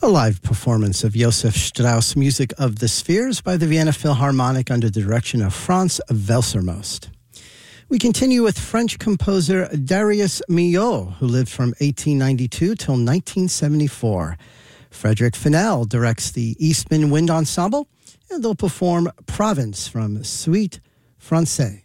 A live performance of Josef Strauss' Music of the Spheres by the Vienna Philharmonic under the direction of Franz Welsermost. We continue with French composer Darius Milhaud, who lived from 1892 till 1974. Frederick Fennell directs the Eastman Wind Ensemble, and they'll perform Province from Suite Francais.